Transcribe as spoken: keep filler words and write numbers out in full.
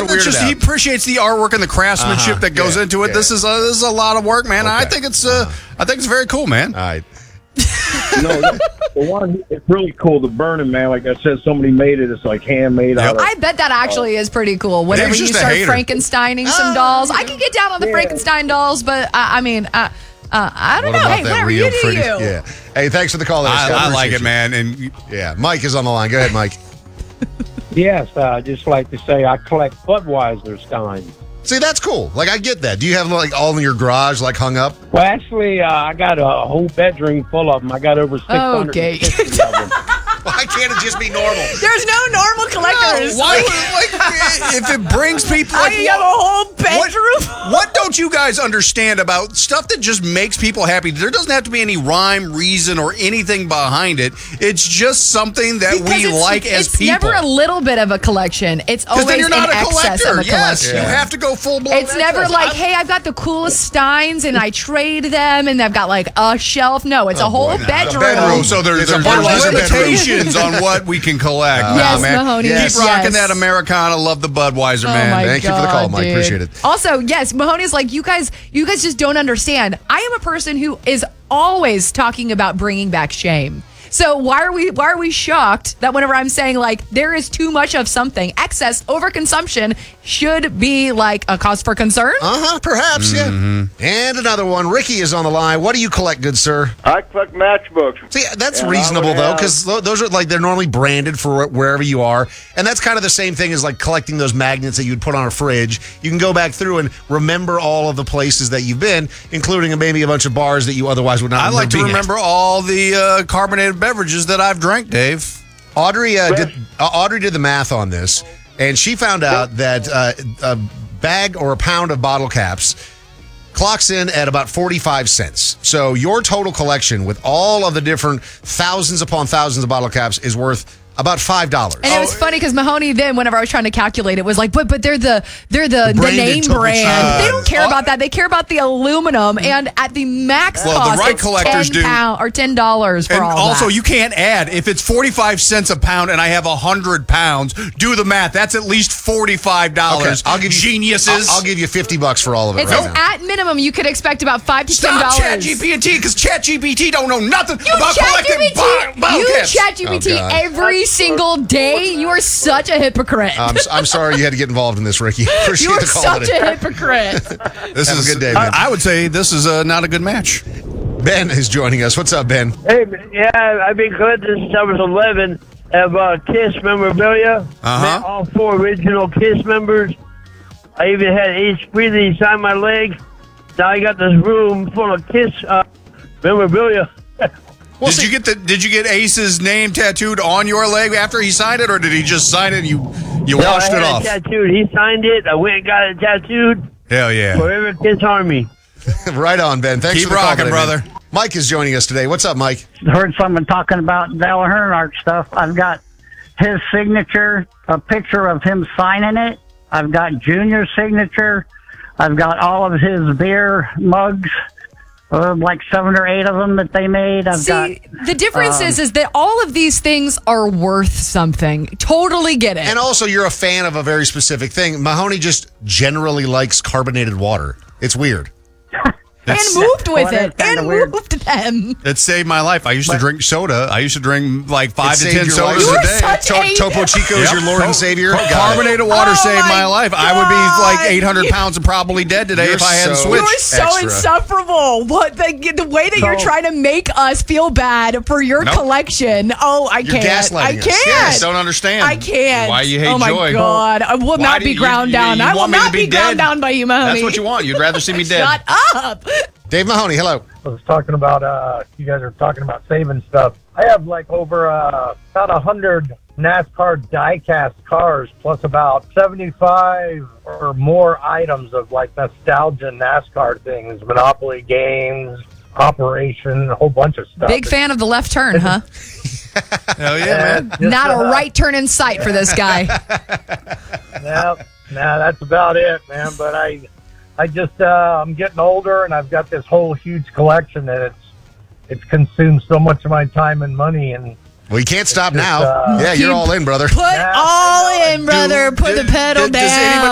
think that's just, he appreciates the artwork and the craftsmanship uh-huh. that goes yeah, into it. Yeah. This is a, this is a lot of work, man. Okay. I think it's uh, uh-huh. I think it's very cool, man. All right. No, the one, it's really cool. The burning, man, like I said, somebody made it. It's like handmade. Yep. Out of, I bet that actually uh, is pretty cool. Whenever you start Frankensteining some uh, dolls, I can get down on the yeah. Frankenstein dolls, but uh, I mean, uh, uh, I don't what know. Hey, whatever you do, pretty, you. Yeah. Hey, thanks for the call. I, I like it, you. man. And yeah, Mike is on the line. Go ahead, Mike. Yes, uh, I just like to say I collect Budweiser steins. See, that's cool. Like, I get that. Do you have, like, all in your garage, like, hung up? Well, actually, uh, I got a whole bedroom full of them. I got over six hundred okay. fifty of them. Why can't it just be normal? There's no normal collectors. No, why would, like, if it brings people... Like, I have a whole bedroom. What, what don't you guys understand about stuff that just makes people happy? There doesn't have to be any rhyme, reason, or anything behind it. It's just something that because we like as it's people. It's never a little bit of a collection. It's always then you're not in a excess collector. of a yes, collection. You have to go full-blown It's never excess. like, I'm, hey, I've got the coolest steins and I trade them and I've got like a shelf. No, it's oh, a whole boy, bedroom. A bedroom. So there's, there's, there's limitations on what we can collect. Uh, yes, nah, man. Mahoney. Yes. Keep rocking yes. that Americana. Love the Budweiser, oh man. My Thank God, you for the call, Mike. Dude. Appreciate it. Also, yes, Mahoney's like, you guys, you guys just don't understand. I am a person who is always talking about bringing back shame. So why are we why are we shocked that whenever I'm saying like there is too much of something, excess overconsumption should be like a cause for concern? Uh-huh, perhaps, mm-hmm. yeah. And another one. Ricky is on the line. What do you collect, good sir? I collect matchbooks. See, that's and reasonable though, because those are like they're normally branded for wherever you are, and that's kind of the same thing as like collecting those magnets that you'd put on a fridge. You can go back through and remember all of the places that you've been, including maybe a bunch of bars that you otherwise would not. I like to remember at. all the uh, carbonated beverages that I've drank, Dave. Audrey uh, did uh, Audrey did the math on this, and she found out that uh, a bag or a pound of bottle caps clocks in at about forty-five cents. So your total collection with all of the different thousands upon thousands of bottle caps is worth about five dollars. And it was funny because Mahoney then, whenever I was trying to calculate it, was like, but but they're the they're the, the, the name brand. Uh, they don't care uh, about that. They care about the aluminum. And at the max well, cost, the right it's collectors ten pound, or ten dollars for and all also, that. you can't add. If it's forty-five cents a pound and I have one hundred pounds, do the math. That's at least forty-five dollars. Okay, I'll give you, Geniuses. I'll, I'll give you fifty bucks for all of it. It's right now. At minimum, you could expect about five to ten dollars. Stop ChatGPT, because ChatGPT don't know nothing you about collecting bottle, bottle You caps. ChatGPT oh, every single day. You are such a hypocrite. I'm, I'm sorry you had to get involved in this, Ricky. Appreciate you are the call such today. a hypocrite. This Have is a good day, I, man. I would say this is uh, not a good match. Ben is joining us. What's up, Ben? Hey, yeah, I've been collecting since I was eleven of uh, KISS memorabilia. Uh-huh. Met all four original KISS members. I even had Ace Frehley sign my leg. Now I got this room full of KISS uh, memorabilia. Well, did see, you get the Did you get Ace's name tattooed on your leg after he signed it, or did he just sign it and you you no, washed I it had off? It tattooed. He signed it. I went and got it tattooed. Hell yeah! Forever KISS Army. Right on, Ben. Thanks Keep for the call rocking, today, brother. Man. Mike is joining us today. What's up, Mike? Heard someone talking about Dale Earnhardt stuff. I've got his signature, a picture of him signing it. I've got Junior's signature. I've got all of his beer mugs. Uh, like seven or eight of them that they made. I've See, got, the difference um, is, is that all of these things are worth something. Totally get it. And also, you're a fan of a very specific thing. Mahoney just generally likes carbonated water. It's weird. and moved with well, it. And weird. moved them. It saved my life. I used but, to drink soda. I used to drink like five to ten sodas you a day. Such to- a... Topo Chico is Yep. your Lord and Savior. Car- carbonated water Oh saved my my life. God. I would be like eight hundred pounds and probably dead today You're if I hadn't so- switched. You're so Extra. insufferable. What the the way that So- you're trying to make us feel bad for your Nope. collection. Oh, I You're can't. gaslighting I us. can't. Yes, don't understand. I can't. Why you hate oh my joy. God. I will Why not do be you- ground you- down. you I will want me to not be be ground dead? down by you, Mahoney. That's what you want. You'd rather see me dead. Shut up. Dave Mahoney, hello. I was talking about, uh, you guys are talking about saving stuff. I have like over uh, about a hundred NASCAR die-cast cars, plus about seventy-five or more items of like nostalgia NASCAR things, Monopoly games, Operation, a whole bunch of stuff. Big fan of the left turn, huh? Hell yeah, man. Just, Not a uh, right turn in sight for this guy. No, no, that's about it, man. But I, I just, uh, I'm getting older, and I've got this whole huge collection, and it's, it's consumed so much of my time and money, and Well, you can't stop just, now. uh, yeah, you're all in, brother. Put Yeah, all I know. in, brother. Do- Put do- the pedal does anybody down.